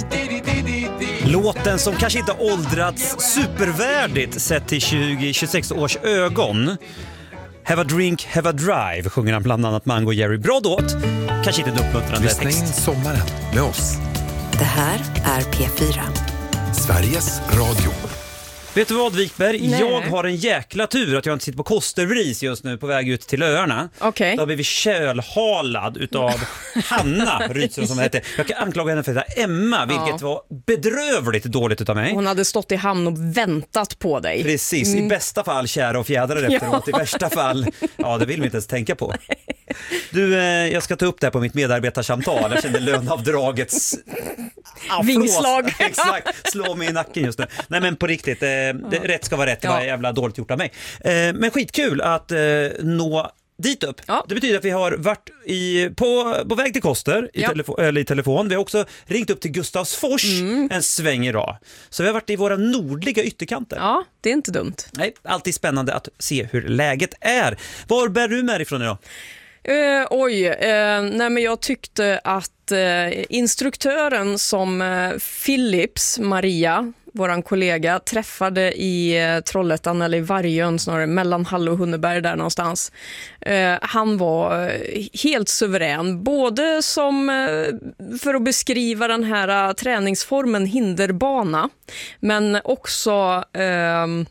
Låten som kanske inte har åldrats supervärdigt sett till 2026 års ögon. Have a drink, have a drive sjunger han bland annat Mango Jerry. Bra dåt, kanske inte en uppmuntrande Lyssna text. in sommaren med oss. Det här är P4. Sveriges Radio. Vet du vad, Wikberg? Nej. Jag har en jäkla tur att jag inte sitter på Kostervris just nu på väg ut till öarna. Okej. Då har blivit kölhalad utav Hanna Rydström som det hette. Jag kan anklaga henne för det här Emma, vilket var bedrövligt dåligt utav mig. Hon hade stått i hamn och väntat på dig. Precis, i bästa fall kära och fjädrar efteråt, i värsta fall, ja det vill vi inte ens tänka på. Du, jag ska ta upp det här på mitt medarbetarsamtal. Jag känner löneavdragets Vingslag. Exakt, slå mig i nacken just nu. Nej men på riktigt, rätt ska vara rätt, det var jävla dåligt gjort av mig. Men skitkul att nå dit upp. Ja. Det betyder att vi har varit på väg till Koster i telefon. Vi har också ringt upp till Gustavsfors en sväng idag. Så vi har varit i våra nordliga ytterkanter. Ja, det är inte dumt. Nej, alltid spännande att se hur läget är. Var bär du med ifrån idag? Nej men jag tyckte att instruktören som Philips, Maria, våran kollega, träffade i Trollhättan eller i Vargön snarare, mellan Hall och Hunneberg där någonstans. Han var helt suverän, både som för att beskriva den här träningsformen hinderbana, men också